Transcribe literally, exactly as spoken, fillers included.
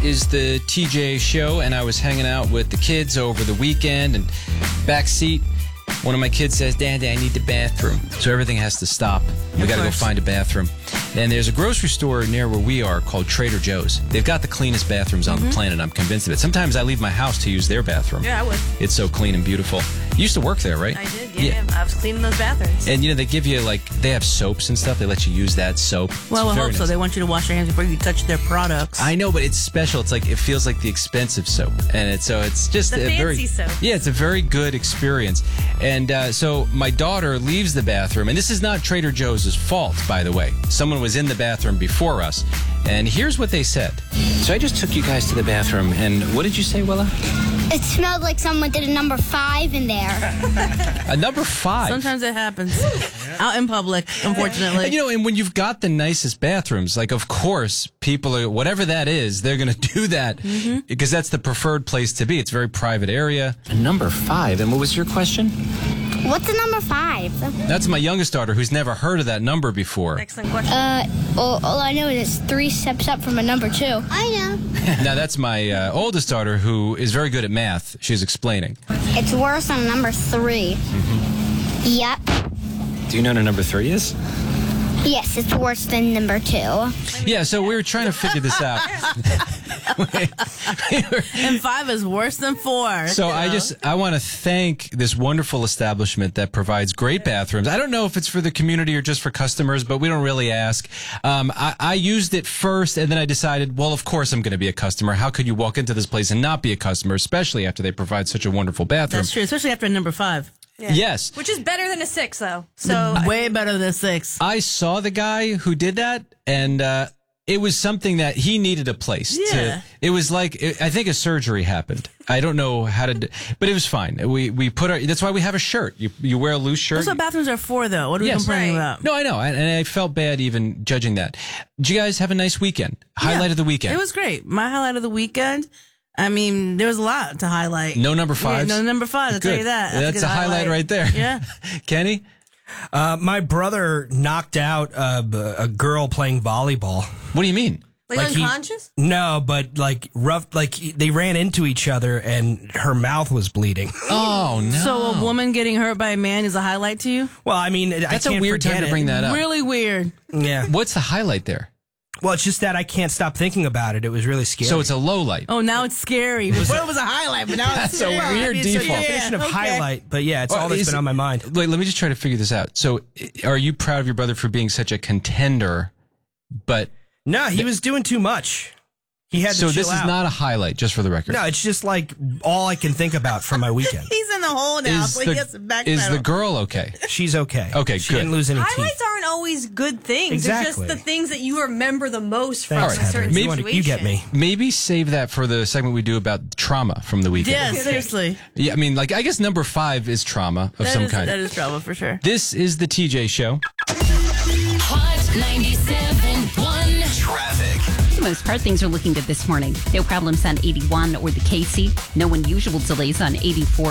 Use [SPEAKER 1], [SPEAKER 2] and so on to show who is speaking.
[SPEAKER 1] is the T J Show, and I was hanging out with the kids over the weekend, and back seat, one of my kids says, Daddy, I need the bathroom. So everything has to stop. We got to go find a bathroom. And there's a grocery store near where we are called Trader Joe's. They've got the cleanest bathrooms on mm-hmm. the planet. I'm convinced of it. Sometimes I leave my house to use their bathroom.
[SPEAKER 2] Yeah, I would.
[SPEAKER 1] It's so clean and beautiful. You used to work there, right?
[SPEAKER 2] I did, yeah. yeah. I was cleaning those bathrooms.
[SPEAKER 1] And, you know, they give you, like, they have soaps and stuff. They let you use that soap.
[SPEAKER 2] Well, I hope
[SPEAKER 1] nice.
[SPEAKER 2] so. They want you to wash your hands before you touch their products.
[SPEAKER 1] I know, but it's special. It's like, it feels like the expensive soap. And it's, so it's just
[SPEAKER 2] the
[SPEAKER 1] a
[SPEAKER 2] fancy
[SPEAKER 1] very...
[SPEAKER 2] soap.
[SPEAKER 1] Yeah, it's a very good experience. And uh, so my daughter leaves the bathroom, and this is not Trader Joe's fault, by the way. Someone was in the bathroom before us, and here's what they said. So I just took you guys to the bathroom, and what did you say, Willa?
[SPEAKER 3] It smelled like someone did a number five in there.
[SPEAKER 1] A number five?
[SPEAKER 2] Sometimes it happens out in public, unfortunately.
[SPEAKER 1] And, you know, and when you've got the nicest bathrooms, like, of course, people are, whatever that is, they're going to do that mm-hmm. because that's the preferred place to be. It's a very private area. A number five, and what was your question?
[SPEAKER 3] What's a number five?
[SPEAKER 1] That's my youngest daughter, who's never heard of that number before.
[SPEAKER 2] Excellent question.
[SPEAKER 3] Uh, all, all I know is it's three steps up from a number two. I know.
[SPEAKER 1] Now, that's my uh, oldest daughter, who is very good at math. She's explaining.
[SPEAKER 3] It's worse than number three. Mm-hmm. Yep.
[SPEAKER 1] Do you know what a number three is?
[SPEAKER 3] Yes, it's worse than number two.
[SPEAKER 1] Yeah, so we were trying to figure this out.
[SPEAKER 2] And five is worse than four.
[SPEAKER 1] So
[SPEAKER 2] you know?
[SPEAKER 1] I just, I want to thank this wonderful establishment that provides great bathrooms. I don't know if it's for the community or just for customers, but we don't really ask. Um, I, I used it first, and then I decided, well, of course I'm going to be a customer. How could you walk into this place and not be a customer, especially after they provide such a wonderful bathroom?
[SPEAKER 2] That's true, especially after number five.
[SPEAKER 1] Yeah. Yes.
[SPEAKER 4] Which is better than a six, though. So
[SPEAKER 2] way better than a six.
[SPEAKER 1] I saw the guy who did that, and uh, it was something that he needed a place.
[SPEAKER 2] Yeah.
[SPEAKER 1] To, it was like, it, I think a surgery happened. I don't know how to, do, but it was fine. We we put our, that's why we have a shirt. You you wear a loose shirt.
[SPEAKER 2] That's what bathrooms are for, though. What are we
[SPEAKER 1] yes.
[SPEAKER 2] complaining
[SPEAKER 4] right.
[SPEAKER 2] about?
[SPEAKER 1] No, I know. And I felt bad even judging that. Did you guys have a nice weekend? Highlight
[SPEAKER 2] yeah,
[SPEAKER 1] of the weekend.
[SPEAKER 2] It was great. My highlight of the weekend, I mean, there was a lot to highlight.
[SPEAKER 1] No number fives?
[SPEAKER 2] Yeah, no number fives, I'll
[SPEAKER 1] Good.
[SPEAKER 2] tell you that.
[SPEAKER 1] That's,
[SPEAKER 2] That's
[SPEAKER 1] a,
[SPEAKER 2] a
[SPEAKER 1] highlight.
[SPEAKER 2] highlight
[SPEAKER 1] right there.
[SPEAKER 2] Yeah.
[SPEAKER 1] Kenny?
[SPEAKER 5] Uh, my brother knocked out uh, a girl playing volleyball.
[SPEAKER 1] What do you mean?
[SPEAKER 4] Like,
[SPEAKER 5] Like he-
[SPEAKER 4] unconscious?
[SPEAKER 5] No, but like rough, like they ran into each other and her mouth was bleeding.
[SPEAKER 1] Oh, no.
[SPEAKER 2] So a woman getting hurt by a man is a highlight to you?
[SPEAKER 5] Well, I mean,
[SPEAKER 1] That's
[SPEAKER 5] I can't
[SPEAKER 1] a weird
[SPEAKER 5] forget
[SPEAKER 1] time to
[SPEAKER 5] it.
[SPEAKER 1] bring that up.
[SPEAKER 2] Really weird.
[SPEAKER 5] Yeah.
[SPEAKER 1] What's the highlight there?
[SPEAKER 5] Well, it's just that I can't stop thinking about it. It was really scary.
[SPEAKER 1] So it's a low light.
[SPEAKER 2] Oh, now it's scary. Before it was a highlight, but now it's
[SPEAKER 1] That's a
[SPEAKER 2] scary.
[SPEAKER 1] weird
[SPEAKER 5] it's a
[SPEAKER 1] default.
[SPEAKER 5] definition of
[SPEAKER 2] Yeah, okay.
[SPEAKER 5] highlight, but yeah, it's
[SPEAKER 1] Well,
[SPEAKER 5] all that's
[SPEAKER 1] is
[SPEAKER 5] been
[SPEAKER 1] it-
[SPEAKER 5] on my mind.
[SPEAKER 1] Wait, let me just try to figure this out. So, i- are you proud of your brother for being such a contender? But
[SPEAKER 5] No, he was doing too much. He had to
[SPEAKER 1] so
[SPEAKER 5] chill
[SPEAKER 1] this is
[SPEAKER 5] out.
[SPEAKER 1] not a highlight, just for the record.
[SPEAKER 5] No, it's just like all I can think about from my weekend.
[SPEAKER 2] He's in the hole now,
[SPEAKER 1] Is
[SPEAKER 2] so he
[SPEAKER 1] the,
[SPEAKER 2] gets to backpedal.
[SPEAKER 1] is the girl okay?
[SPEAKER 5] She's okay.
[SPEAKER 1] Okay,
[SPEAKER 5] she
[SPEAKER 1] good.
[SPEAKER 5] didn't lose any
[SPEAKER 4] Highlights
[SPEAKER 5] teeth.
[SPEAKER 4] aren't always good things.
[SPEAKER 5] Exactly.
[SPEAKER 4] They're just the things that you remember the most from
[SPEAKER 5] Thanks,
[SPEAKER 4] a
[SPEAKER 5] Heather.
[SPEAKER 4] certain
[SPEAKER 5] You, want-
[SPEAKER 4] situation.
[SPEAKER 5] you get me.
[SPEAKER 1] Maybe save that for the segment we do about trauma from the weekend.
[SPEAKER 2] Yeah, seriously.
[SPEAKER 1] Yeah, I mean, like, I guess number five is trauma of
[SPEAKER 2] That
[SPEAKER 1] some
[SPEAKER 2] is,
[SPEAKER 1] kind.
[SPEAKER 2] that is trouble for sure.
[SPEAKER 1] This is the T J Show.
[SPEAKER 6] Hot ninety-seven point one.
[SPEAKER 7] Traffic.
[SPEAKER 6] For the most part, things are looking good this morning. No problems on eighty-one or the Casey. No unusual delays on eighty-four